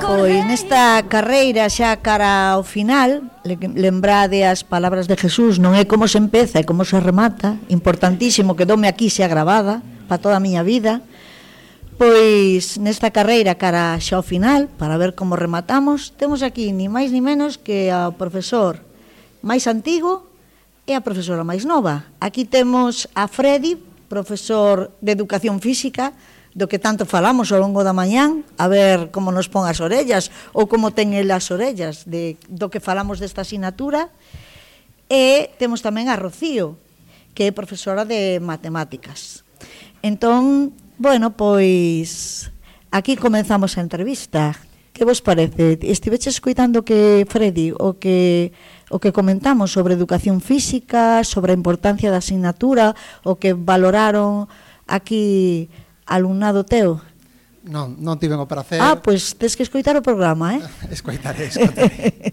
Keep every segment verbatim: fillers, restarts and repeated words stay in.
Pois nesta carreira xa cara ao final, lembrade as palabras de Jesús, non é como se empeza, é como se remata. Importantísimo, quedoume aquí xa grabada para toda a miña vida. Pois nesta carreira cara xa ao final, para ver como rematamos, temos aquí ni máis ni menos que ao profesor máis antigo e a profesora máis nova. Aquí temos a Freddy, profesor de Educación Física, do que tanto falamos ao longo da mañán, a ver como nos pon as orellas ou como ten ele as orellas de, do que falamos desta asignatura. E temos tamén a Rocío, que é profesora de Matemáticas. Entón, bueno, pois aquí comenzamos a entrevista. Que vos parece? Estiveches escoitando que Freddy o que o que comentamos sobre educación física, sobre a importancia da asignatura, o que valoraron aquí alumnado teu? Non, non tiven o prazer. Ah, pois tes que escoitar o programa, eh? Escoitaré, escoitaré.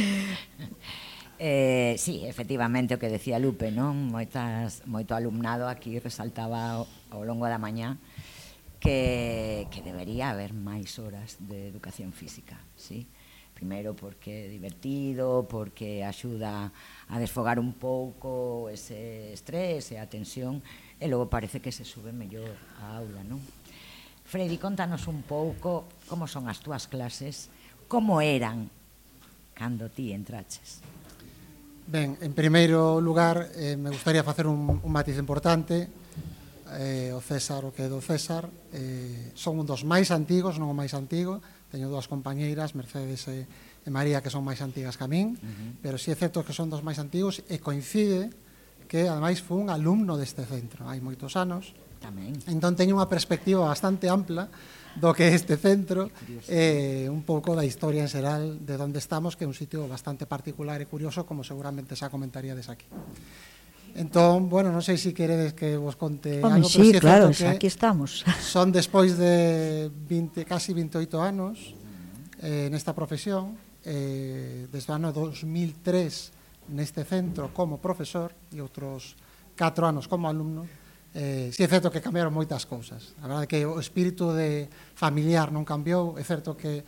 eh, sí, efectivamente, o que decía Lupe, non? Moitas, moito alumnado aquí resaltaba ao, ao longo da mañá que, que debería haber máis horas de educación física, sí? Primeiro porque é divertido, porque axuda a desfogar un pouco ese estrés e a tensión, e logo parece que se sube mellor a aula, non? Freddy, contanos un pouco como son as túas clases, como eran cando ti entraches. Ben, en primeiro lugar, eh, me gustaría facer un, un matiz importante. Eh, o César, o que é do César, eh, son un dos máis antigos, non o máis antigo. Teño dúas compañeiras, Mercedes e, e María, que son máis antigas que a min, uh-huh. Pero si é certo que son dos máis antigos e coincide que ademais foi un alumno deste centro hai moitos anos. Tamén. Entón teño unha perspectiva bastante ampla do que é este centro e eh, un pouco da historia en xeral de onde estamos, que é un sitio bastante particular e curioso, como seguramente xa comentaríades aquí. Entón, bueno, non sei se queredes que vos conte Home, algo, sí, pero si é claro, certo que aquí estamos. Son despois de vinte, casi veintioito anos eh, nesta profesión, eh, desde o ano dos mil tres neste centro como profesor e outros catro anos como alumno. Eh, si é certo que cambiaron moitas cousas. A verdade é que o espírito de familiar non cambiou. É certo que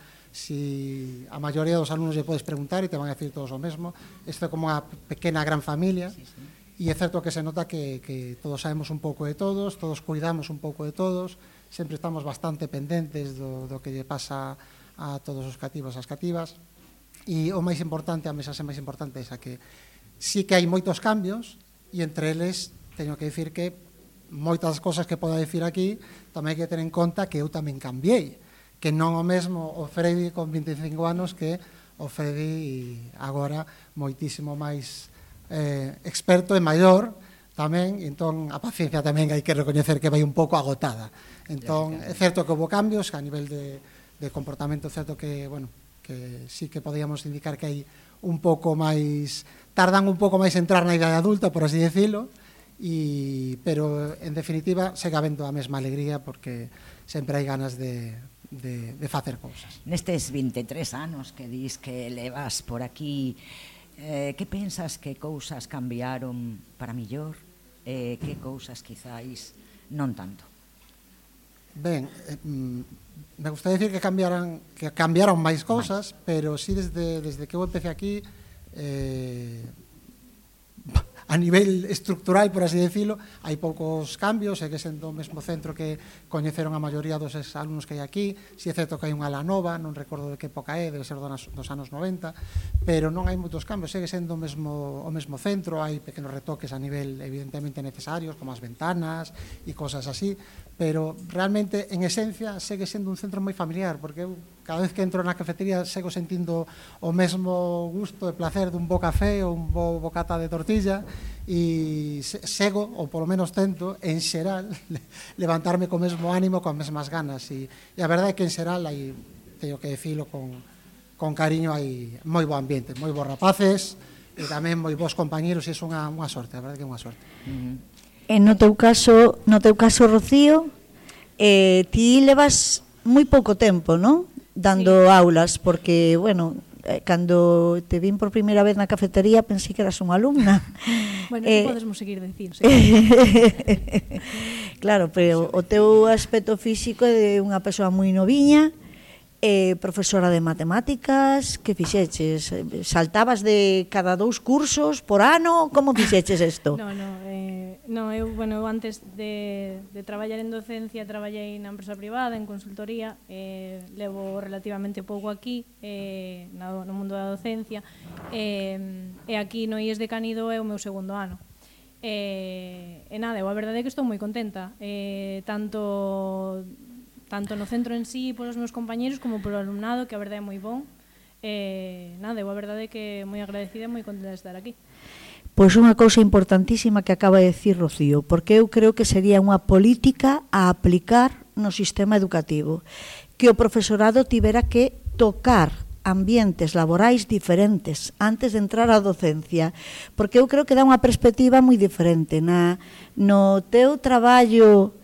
si a maioría dos alumnos lle podes preguntar e te van a decir todos o mesmo. Isto é como unha pequena gran familia. Sí, sí. E é certo que se nota que, que todos sabemos un pouco de todos, todos cuidamos un pouco de todos, sempre estamos bastante pendentes do, do que lle pasa a todos os cativos e as cativas. E o máis importante, a mensaxe máis importante é esa, que sí que hai moitos cambios, e entre eles teño que dicir que moitas cosas que poda dicir aquí tamén hai que ter en conta que eu tamén cambiei, que non o mesmo o Freddy con vinte e cinco anos que o Freddy agora moitísimo máis eh, experto e maior tamén, entón a paciencia tamén hai que recoñecer que vai un pouco agotada. Entón é certo que houve cambios a nivel de, de comportamento, é certo que, bueno, que sí que podíamos indicar que hai un pouco máis, tardan un pouco máis en entrar na idade adulta, por así decirlo, y, pero en definitiva segue habendo a mesma alegría porque sempre hai ganas de, de, de facer cousas. Nestes vinte e tres anos que dis que levas por aquí, eh, que pensas que cousas cambiaron para millor e eh, que cousas quizáis non tanto? Ben, eh, me gustaría decir que cambiaran que cambiaron máis cousas, máis. Pero sí desde, desde que eu empecé aquí eh, a nivel estructural, por así decirlo, hai poucos cambios, segue sendo o mesmo centro que coñeceron a maioría dos alumnos que hai aquí. Si é certo que hai unha ala nova, non recordo de que época é, debe ser dos anos noventa, pero non hai moitos cambios, segue sendo o mesmo, o mesmo centro, hai pequenos retoques a nivel evidentemente necesarios, como as ventanas e cosas así, pero realmente, en esencia, segue sendo un centro moi familiar, porque eu cada vez que entro na cafetería sego sentindo o mesmo gusto e placer dun bo café ou un bo bocata de tortilla, e sego, ou polo menos tento, en xeral, levantarme co mesmo ánimo, con mesmas ganas, e, e a verdade é que en xeral hai, teño que decirlo con, con cariño, hai moi bo ambiente, moi bons rapaces, e tamén moi bons compañeros, e é unha, unha sorte, a verdade é que é unha sorte. Uh-huh. E no teu caso, no teu caso, Rocío, eh, ti levas moi pouco tempo, non? Dando sí. aulas, porque, bueno, eh, cando te vin por primeira vez na cafetería pensei que eras unha alumna. Bueno, eh, podemos seguir dicir, sí. Claro, pero o teu aspecto físico é de unha persoa moi noviña, eh, profesora de matemáticas, que fixeches? Saltabas de cada dous cursos por ano? Como fixeches isto? No, no, eh, no eu, bueno, eu antes de, de traballar en docencia traballei na empresa privada, en consultoría, eh, levo relativamente pouco aquí, eh, no, no mundo da docencia, eh, e aquí no I E S de Canido é o meu segundo ano. E, e nada, eu a verdade é que estou moi contenta, eh, tanto... tanto no centro en sí, polos meus compañeros, como polo alumnado, que a verdade é moi bon. E, nada, eu a verdade é que moi agradecida e moi contenta de estar aquí. Pois unha cousa importantísima que acaba de decir Rocío, porque eu creo que sería unha política a aplicar no sistema educativo, que o profesorado tivera que tocar ambientes laborais diferentes antes de entrar á docencia, porque eu creo que dá unha perspectiva moi diferente. Na, no teu traballo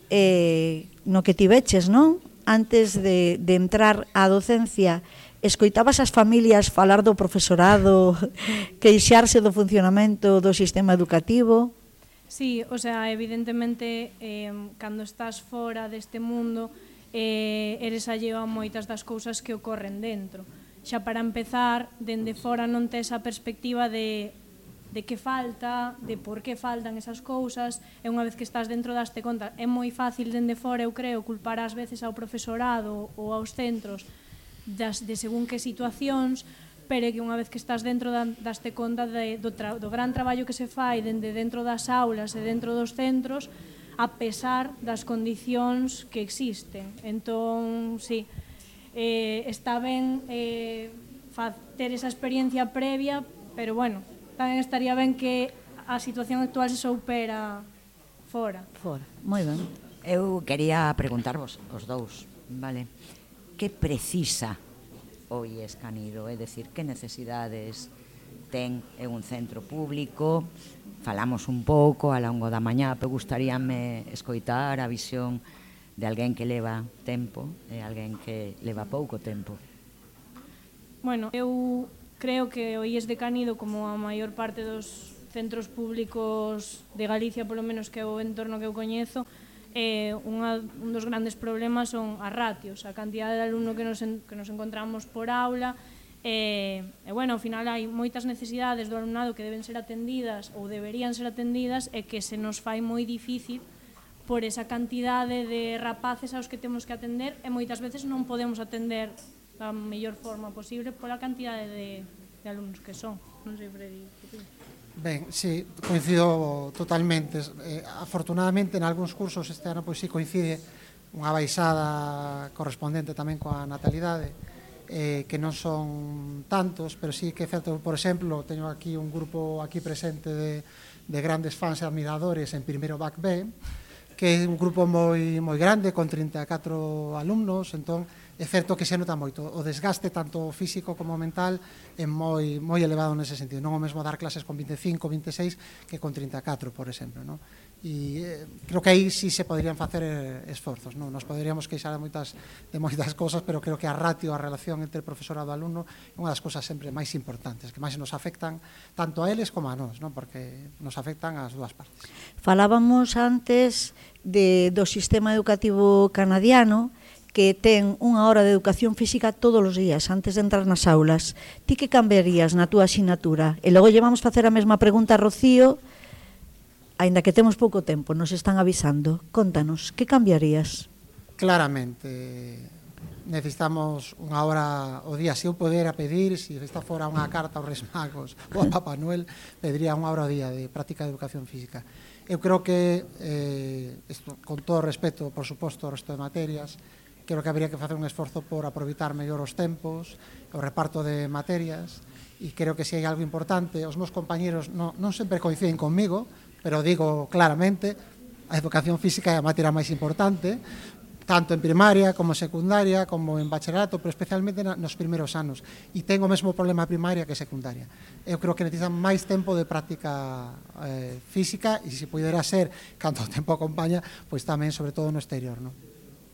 eh, no que tiveches, non? Antes de, de entrar á docencia, escoitabas as familias falar do profesorado, queixarse do funcionamento do sistema educativo? Sí, o sea, evidentemente, eh, cando estás fora deste mundo, eh, eres alleo a moitas das cousas que ocorren dentro. Xa para empezar, dende fora non tes a perspectiva de de que falta, de por que faltan esas cousas, e unha vez que estás dentro daste conta. É moi fácil dende fora, eu creo, culpar ás veces ao profesorado ou aos centros das, de según que situacións, pero que unha vez que estás dentro daste conta de, do, tra, do gran traballo que se fai dende dentro das aulas e dentro dos centros, a pesar das condicións que existen. Entón, sí, eh, está ben eh, ter esa experiencia previa, pero bueno, tamén estaría ben que a situación actual se soupera fora. Fora, moi ben. Eu quería preguntarvos os dous, vale? Que precisa o I E S Canido? É dicir, que necesidades ten en un centro público? Falamos un pouco ao longo da mañá, pero gustaríame escoitar a visión de alguén que leva tempo e alguén que leva pouco tempo. Bueno, eu creo que o I E S de Canido, como a maior parte dos centros públicos de Galicia, polo menos que é o entorno que eu coñezo, eh, unha, un dos grandes problemas son as ratios, a cantidade de alumno que nos, en, que nos encontramos por aula, e, e bueno, ao final hai moitas necesidades do alumnado que deben ser atendidas ou deberían ser atendidas e que se nos fai moi difícil por esa cantidade de rapaces aos que temos que atender e moitas veces non podemos atender da mellor forma posible pola cantidade de, de alumnos que son. Non sei, Freddy. Ben, sí, coincido totalmente. Eh, afortunadamente, en algúns cursos este ano, pois sí coincide unha baixada correspondente tamén coa natalidade, eh, que non son tantos, pero sí que é certo, por exemplo, teño aquí un grupo aquí presente de, de grandes fans e admiradores en primeiro B A C B, que é un grupo moi, moi grande, con trinta e catro alumnos, entón, é certo que se nota moito. O desgaste tanto físico como mental é moi, moi elevado nese sentido. Non o mesmo dar clases con vinte e cinco, vinte e seis que con trinta e catro, por exemplo, non? E eh, creo que aí sí se poderían facer eh, esforzos, non? Nos poderíamos queixar de moitas, de moitas cosas, pero creo que a ratio, a relación entre profesorado e alumno é unha das cousas sempre máis importantes, que máis nos afectan tanto a eles como a nós, non? Porque nos afectan as dúas partes. Falábamos antes de, do sistema educativo canadiano, que ten unha hora de educación física todos os días, antes de entrar nas aulas. Ti que cambiarías na túa asignatura? E logo llevamos facer a mesma pregunta a Rocío, aínda que temos pouco tempo, nos están avisando. Contanos, que cambiarías? Claramente, necesitamos unha hora o día. Se eu podera pedir, se esta fora unha carta aos Reis Magos ou a Papá Noel, pediría unha hora o día de práctica de educación física. Eu creo que, eh, esto, con todo o respeto, por suposto, ao resto de materias, creo que habría que facer un esforzo por aproveitar mellor os tempos, o reparto de materias, e creo que se hai algo importante, os meus compañeros non, non sempre coinciden conmigo, pero digo claramente, a educación física é a materia máis importante, tanto en primaria como secundaria, como en bacharelato, pero especialmente nos primeiros anos. E ten o mesmo problema primaria que secundaria. Eu creo que necesitan máis tempo de práctica eh, física, e se pudera ser, canto o tempo acompaña, pois tamén, sobre todo no exterior, non?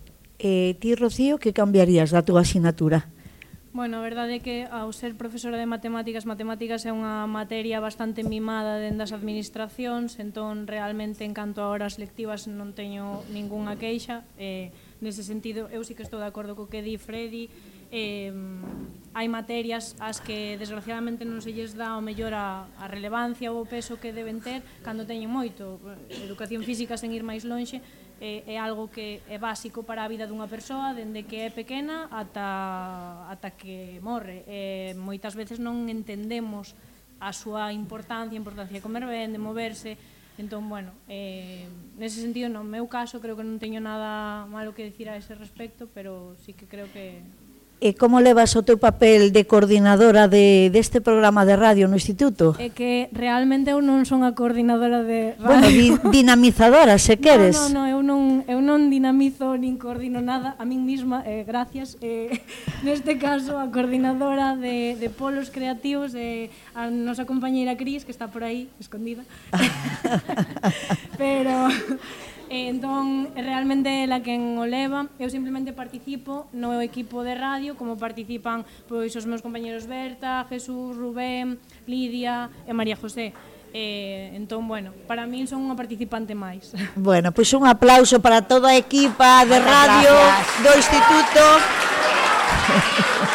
Eh, ti, Rocío, que cambiarías da túa asignatura? Bueno, a verdade é que ao ser profesora de matemáticas, matemáticas é unha materia bastante mimada dentro das administracións, entón realmente en canto a horas lectivas non teño ningunha queixa, eh, nese sentido, eu sí que estou de acordo co que di Freddy. Eh, hai materias ás que desgraciadamente non se lles dá o mellor a, a relevancia ou o peso que deben ter cando teñen moito. Educación física, sen ir máis lonxe, é, é algo que é básico para a vida dunha persoa dende que é pequena ata, ata que morre. E moitas veces non entendemos a súa importancia, a importancia de comer ben, de moverse. Entón, bueno, eh, nese sentido, no meu caso, creo que non teño nada malo que dicir a ese respecto, pero sí que creo que... E como levas o teu papel de coordinadora de, deste programa de radio no Instituto? É que realmente eu non son a coordinadora de radio. Bueno, di, dinamizadora, se queres. No, no, no, eu non, eu non dinamizo nin coordino nada a min mesma, eh, gracias. Eh, neste caso, a coordinadora de, de polos creativos é eh, a nosa compañeira Cris, que está por aí, escondida. Pero... E entón, realmente é la quen o leva. Eu simplemente participo no equipo de radio, como participan pois os meus compañeros Berta, Jesús, Rubén, Lidia e María José. E, entón, bueno, para min son unha participante máis. Bueno, pois un aplauso para toda a equipa de radio do Instituto.